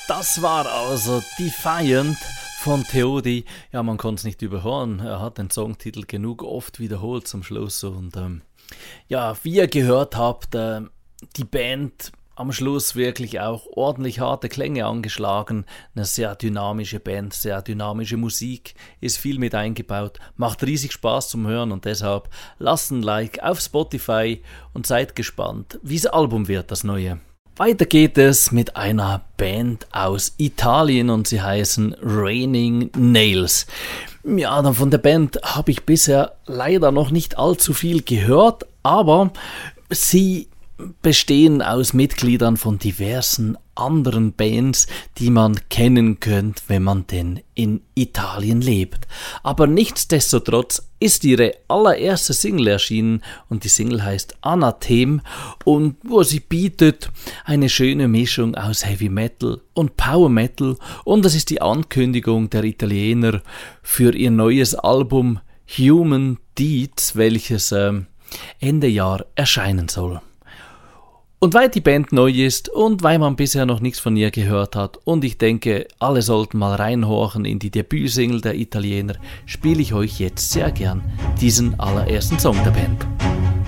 Das war also Defiant von Theodi. Ja, man konnte es nicht überhören. Er hat den Songtitel genug oft wiederholt zum Schluss. Und ja, wie ihr gehört habt, die Band am Schluss wirklich auch ordentlich harte Klänge angeschlagen. Eine sehr dynamische Band, sehr dynamische Musik, ist viel mit eingebaut. Macht riesig Spaß zum Hören und deshalb lasst ein Like auf Spotify und seid gespannt, wie das Album wird, das neue. Weiter geht es mit einer Band aus Italien und sie heißen Raining Nails. Ja, dann von der Band habe ich bisher leider noch nicht allzu viel gehört, aber sie bestehen aus Mitgliedern von diversen anderen Bands, die man kennen könnte, wenn man denn in Italien lebt. Aber nichtsdestotrotz ist ihre allererste Single erschienen und die Single heißt Anathem und wo sie bietet eine schöne Mischung aus Heavy Metal und Power Metal und das ist die Ankündigung der Italiener für ihr neues Album Human Deeds, welches Ende Jahr erscheinen soll. Und weil die Band neu ist und weil man bisher noch nichts von ihr gehört hat und ich denke, alle sollten mal reinhorchen in die Debütsingle der Italiener, spiele ich euch jetzt sehr gern diesen allerersten Song der Band.